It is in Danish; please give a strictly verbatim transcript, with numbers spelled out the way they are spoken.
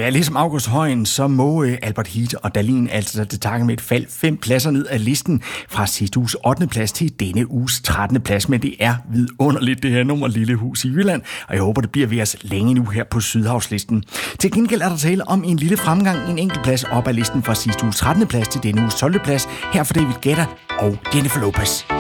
Ja, ligesom August Højen, så må Albert Heat og Dahlin altså det takke med et fald fem pladser ned af listen fra sidste uges ottende plads til denne uges trettende plads. Men det er vidunderligt, det her nummer Lille Hus i Jylland, og jeg håber, det bliver ved os længe nu her på Sydhavslisten. Til gengæld er der tale om en lille fremgang, en enkelt plads op ad listen fra sidste uges trettende plads til denne uges tolvte plads, her for David Guetta og Jennifer Lopez.